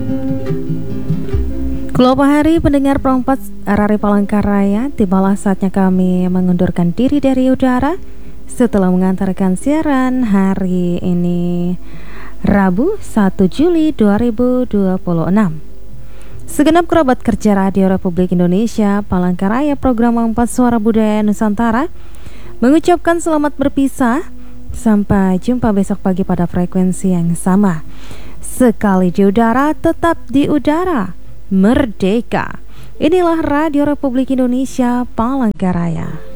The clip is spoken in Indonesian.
Selamat hari pendengar Perompat RRI Palangkaraya. Tibalah saatnya kami mengundurkan diri dari udara setelah mengantarkan siaran hari ini Rabu 1 Juli 2026. Segenap kerabat kerja Radio Republik Indonesia Palangkaraya program 4 Suara Budaya Nusantara mengucapkan selamat berpisah. Sampai jumpa besok pagi pada frekuensi yang sama. Sekali di udara, tetap di udara. Merdeka. Inilah Radio Republik Indonesia Palangkaraya.